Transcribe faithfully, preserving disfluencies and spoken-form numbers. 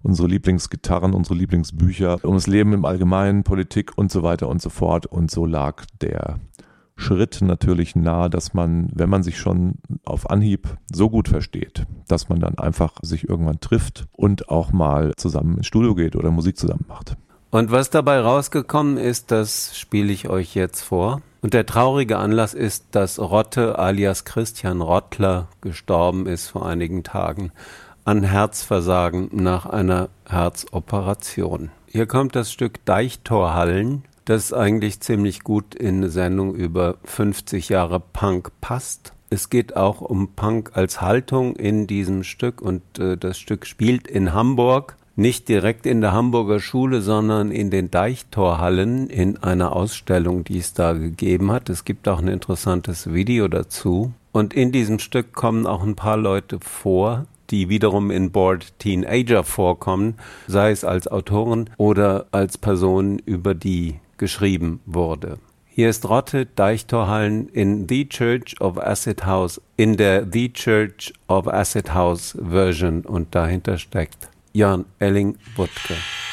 unsere Lieblingsgitarren, unsere Lieblingsbücher, um das Leben im Allgemeinen, Politik und so weiter und so fort. Und so lag der Schritt natürlich nahe, dass man, wenn man sich schon auf Anhieb so gut versteht, dass man dann einfach sich irgendwann trifft und auch mal zusammen ins Studio geht oder Musik zusammen macht. Und was dabei rausgekommen ist, das spiele ich euch jetzt vor. Und der traurige Anlass ist, dass Rotte alias Christian Rottler gestorben ist vor einigen Tagen an Herzversagen nach einer Herzoperation. Hier kommt das Stück Deichtorhallen, das eigentlich ziemlich gut in eine Sendung über fünfzig Jahre Punk passt. Es geht auch um Punk als Haltung in diesem Stück und äh, das Stück spielt in Hamburg. Nicht direkt in der Hamburger Schule, sondern in den Deichtorhallen in einer Ausstellung, die es da gegeben hat. Es gibt auch ein interessantes Video dazu. Und in diesem Stück kommen auch ein paar Leute vor, die wiederum in Bored Teenager vorkommen, sei es als Autoren oder als Personen, über die geschrieben wurde. Hier ist Rotte, Deichtorhallen in The Church of Acid House, in der The Church of Acid House Version und dahinter steckt Jan Elling-Butke.